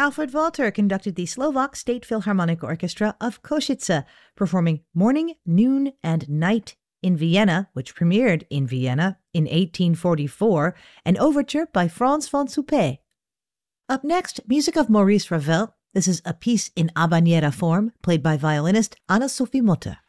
Alfred Walter conducted the Slovak State Philharmonic Orchestra of Košice, performing Morning, Noon, and Night in Vienna, which premiered in Vienna in 1844, an overture by Franz von Suppé. Up next, music of Maurice Ravel. This is a piece in habanera form, played by violinist Anna-Sophie Mutter.